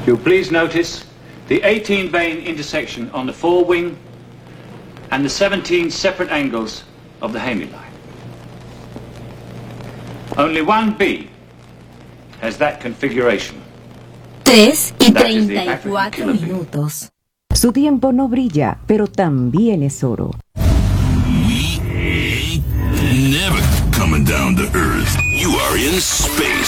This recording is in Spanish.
You'll please notice the 18 vein intersection on the forewing and the 17 separate angles of the hemiline. Only one B has that configuration. 3:34 Su tiempo no brilla, pero también es oro. Never coming down to Earth. You are in space.